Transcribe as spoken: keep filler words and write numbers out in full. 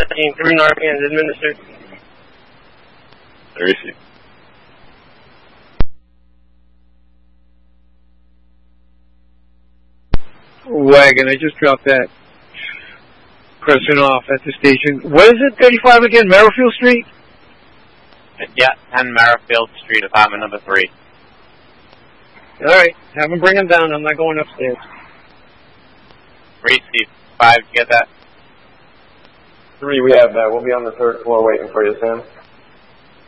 seventeen, three Narcans administered. There is he. Wagon, I just dropped that person off at the station. What is it, thirty-five again, Merrifield Street? Yeah, ten Merrifield Street, apartment number three. Alright, have him bring him down. I'm not going upstairs. Three, C five, get that? Three, we have that. We'll be on the third floor waiting for you, Sam.